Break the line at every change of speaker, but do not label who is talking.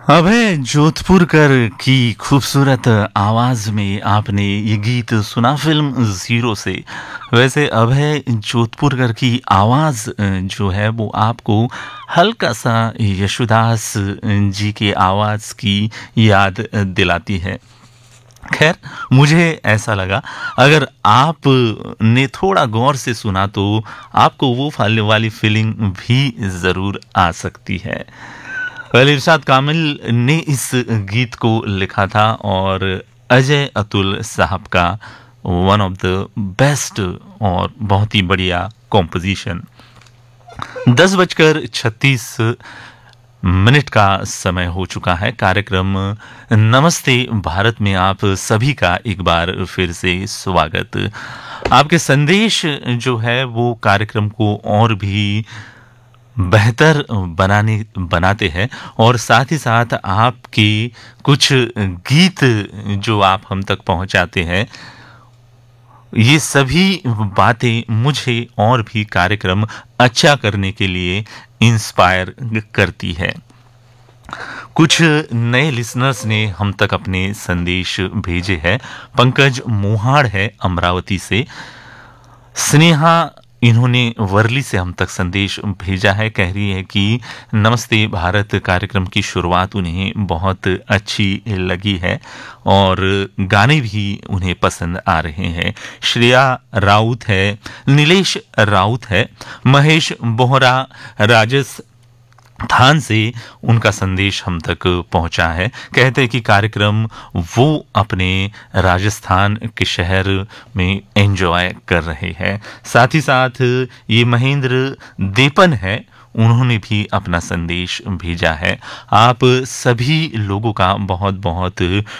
अभय जोधपुरकर की खूबसूरत आवाज में आपने ये गीत सुना फिल्म ज़ीरो से। वैसे अभय जोधपुरकर की आवाज जो है वो आपको हल्का सा यशुदास जी की आवाज की याद दिलाती है। खैर, मुझे ऐसा लगा अगर आप ने थोड़ा गौर से सुना तो आपको वो वाली फीलिंग भी ज़रूर आ सकती है। इरशाद कामिल ने इस गीत को लिखा था और अजय अतुल साहब का वन ऑफ द बेस्ट और बहुत ही बढ़िया कॉम्पोजिशन। 10:36 का समय हो चुका है। कार्यक्रम नमस्ते भारत में आप सभी का एक बार फिर से स्वागत। आपके संदेश जो है वो कार्यक्रम को और भी बेहतर बनाते हैं और साथ ही साथ आपके कुछ गीत जो आप हम तक पहुंचाते हैं, ये सभी बातें मुझे और भी कार्यक्रम अच्छा करने के लिए इंस्पायर करती है। कुछ नए लिसनर्स ने हम तक अपने संदेश भेजे हैं। पंकज मोहाड़ है अमरावती से। स्नेहा इन्होंने वर्ली से हम तक संदेश भेजा है। कह रही है कि नमस्ते भारत कार्यक्रम की शुरुआत उन्हें बहुत अच्छी लगी है और गाने भी उन्हें पसंद आ रहे हैं। श्रेया राउत है, नीलेश राउत है, महेश बोहरा राजस्थान से उनका संदेश हम तक पहुंचा है। कहते हैं कि कार्यक्रम वो अपने राजस्थान के शहर में एंजॉय कर रहे हैं। साथ ही साथ ये महेंद्र देपन है, उन्होंने भी अपना संदेश भेजा है। आप सभी लोगों का बहुत बहुत